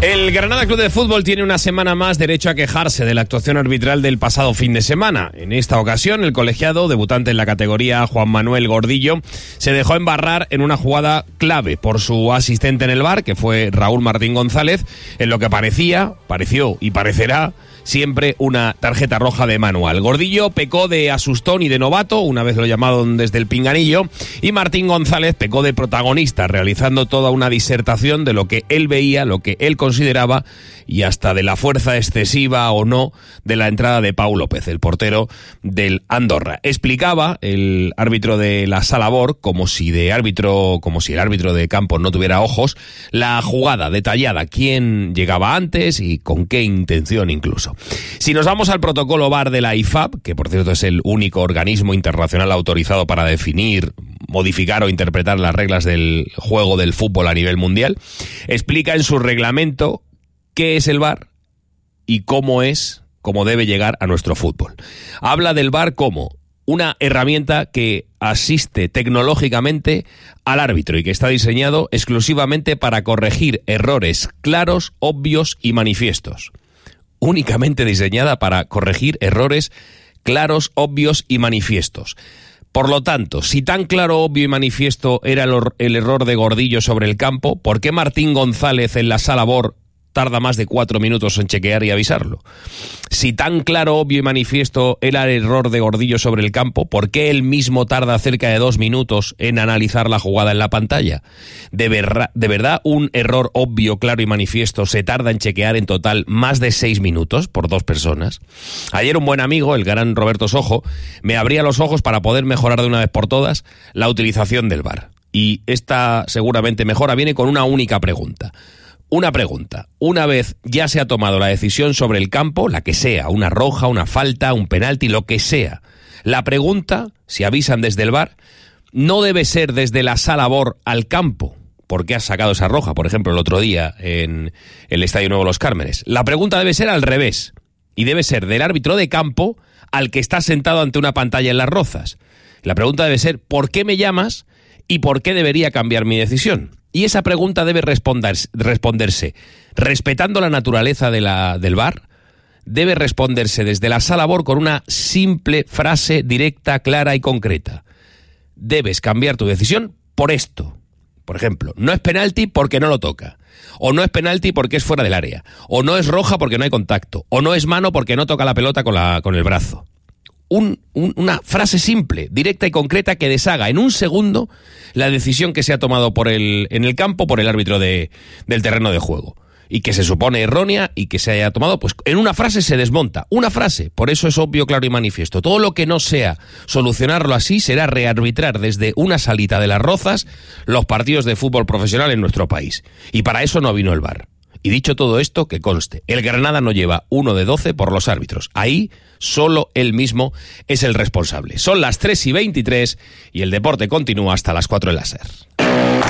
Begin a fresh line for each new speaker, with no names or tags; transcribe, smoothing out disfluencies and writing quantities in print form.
El Granada Club de Fútbol tiene una semana más derecho a quejarse de la actuación arbitral del pasado fin de semana. En esta ocasión, el colegiado, debutante en la categoría, Juan Manuel Gordillo, se dejó embarrar en una jugada clave por su asistente en el VAR, que fue Raúl Martín González, en lo que pareció y parecerá siempre una tarjeta roja de manual. Gordillo pecó de asustón y de novato, una vez lo llamaron desde el pinganillo, y Martín González pecó de protagonista, realizando toda una disertación de lo que él veía, lo que él consideraba, y hasta de la fuerza excesiva o no de la entrada de Pau López, el portero del Andorra. Explicaba el árbitro de la Sala Bor, como si el árbitro de campo no tuviera ojos, la jugada detallada, quién llegaba antes y con qué intención incluso. Si nos vamos al protocolo VAR de la IFAB, que por cierto es el único organismo internacional autorizado para definir, modificar o interpretar las reglas del juego del fútbol a nivel mundial, explica en su reglamento qué es el VAR y cómo debe llegar a nuestro fútbol. Habla del VAR como una herramienta que asiste tecnológicamente al árbitro y que está diseñado exclusivamente para corregir errores claros, obvios y manifiestos. Únicamente diseñada para corregir errores claros, obvios y manifiestos. Por lo tanto, si tan claro, obvio y manifiesto era el error de Gordillo sobre el campo, ¿por qué Martín González en la Sala Bor tarda más de 4 minutos en chequear y avisarlo? Si tan claro, obvio y manifiesto era el error de Gordillo sobre el campo, ¿por qué él mismo tarda cerca de 2 minutos en analizar la jugada en la pantalla? ¿De verdad un error obvio, claro y manifiesto se tarda en chequear en total más de 6 minutos por 2 personas? Ayer un buen amigo, el gran Roberto Sojo, me abría los ojos para poder mejorar de una vez por todas la utilización del VAR. Y esta seguramente mejora viene con una única pregunta. Una pregunta, una vez ya se ha tomado la decisión sobre el campo, la que sea, una roja, una falta, un penalti, lo que sea, la pregunta, si avisan desde el VAR, no debe ser desde la Sala Bor al campo, porque has sacado esa roja, por ejemplo, el otro día en el Estadio Nuevo Los Cármenes. La pregunta debe ser al revés, y debe ser del árbitro de campo al que está sentado ante una pantalla en Las Rozas. La pregunta debe ser, ¿por qué me llamas y por qué debería cambiar mi decisión? Y esa pregunta debe responderse respetando la naturaleza del VAR, debe responderse desde la Sala Bor con una simple frase directa, clara y concreta. Debes cambiar tu decisión por esto. Por ejemplo, no es penalti porque no lo toca. O no es penalti porque es fuera del área. O no es roja porque no hay contacto. O no es mano porque no toca la pelota con el brazo. Una frase simple, directa y concreta que deshaga en un segundo la decisión que se ha tomado en el campo por el árbitro del terreno de juego y que se supone errónea y que se haya tomado, pues en una frase se desmonta, una frase, por eso es obvio, claro y manifiesto. Todo lo que no sea solucionarlo así será rearbitrar desde una salita de Las Rozas los partidos de fútbol profesional en nuestro país, y para eso no vino el VAR. Y dicho todo esto, que conste, el Granada no lleva 1 de 12 por los árbitros. Ahí solo él mismo es el responsable. Son las 3:23 y el deporte continúa hasta las 4 en la SER.